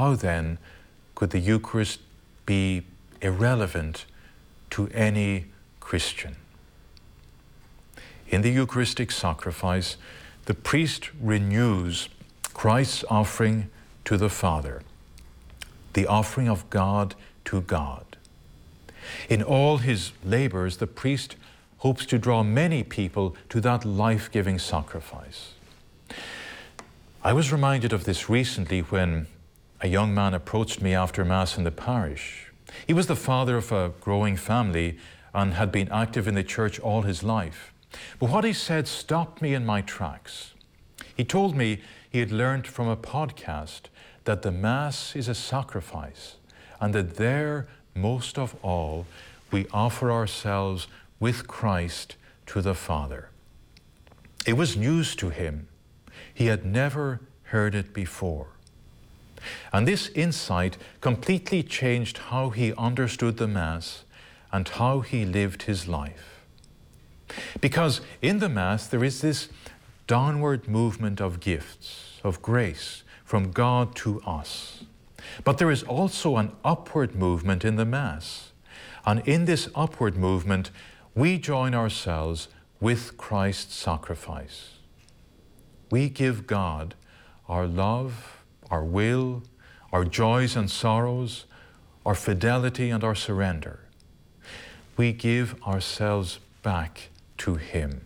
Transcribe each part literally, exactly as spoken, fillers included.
how then could the Eucharist be irrelevant to any Christian? In the Eucharistic sacrifice, the priest renews Christ's offering to the Father, the offering of God to God. In all his labors, the priest hopes to draw many people to that life-giving sacrifice. I was reminded of this recently when a young man approached me after Mass in the parish. He was the father of a growing family and had been active in the church all his life. But what he said stopped me in my tracks. He told me he had learned from a podcast that the Mass is a sacrifice, and that there, most of all, we offer ourselves with Christ to the Father. It was news to him. He had never heard it before. And this insight completely changed how he understood the Mass and how he lived his life. Because in the Mass there is this downward movement of gifts, of grace, from God to us. But there is also an upward movement in the Mass. And in this upward movement, we join ourselves with Christ's sacrifice. We give God our love, our will, our joys and sorrows, our fidelity and our surrender. We give ourselves back to Him.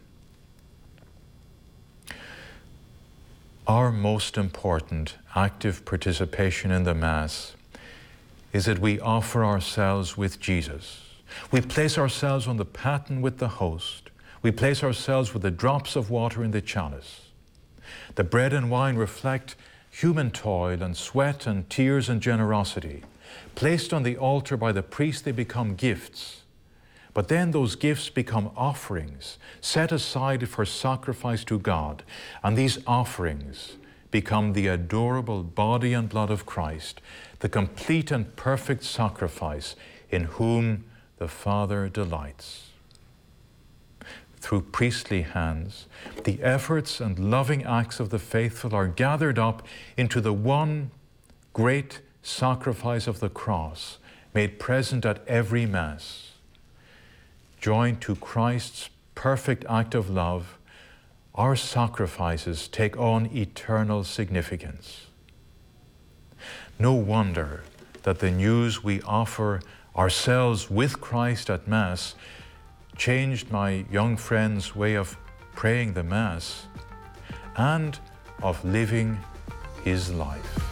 Our most important active participation in the Mass is that we offer ourselves with Jesus. We place ourselves on the paten with the host. We place ourselves with the drops of water in the chalice. The bread and wine reflect human toil and sweat and tears and generosity. Placed on the altar by the priest, they become gifts. But then those gifts become offerings, set aside for sacrifice to God. And these offerings become the adorable body and blood of Christ, the complete and perfect sacrifice in whom the Father delights. Through priestly hands, the efforts and loving acts of the faithful are gathered up into the one great sacrifice of the cross, made present at every Mass. Joined to Christ's perfect act of love, our sacrifices take on eternal significance. No wonder that the news we offer ourselves with Christ at Mass changed my young friend's way of praying the Mass and of living his life.